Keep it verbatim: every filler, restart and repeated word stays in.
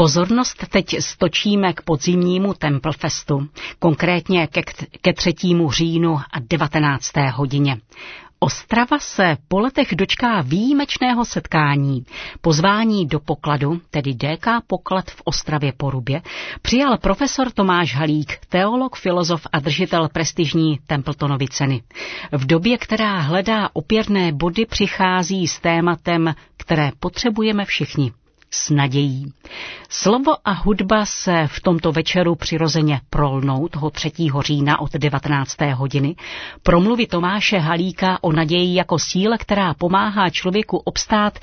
Pozornost teď stočíme k podzimnímu Templefestu, konkrétně ke, ke třetímu říjnu a devatenácté hodině. Ostrava se po letech dočká výjimečného setkání. Pozvání do pokladu, tedy D K Poklad v Ostravě Porubě, přijal profesor Tomáš Halík, teolog, filozof a držitel prestižní Templetonovy ceny. V době, která hledá opěrné body, přichází s tématem, které potřebujeme všichni. S nadějí. Slovo a hudba se v tomto večeru přirozeně prolnou toho třetího října od devatenácté hodiny. Promluvy Tomáše Halíka o naději jako síle, která pomáhá člověku obstát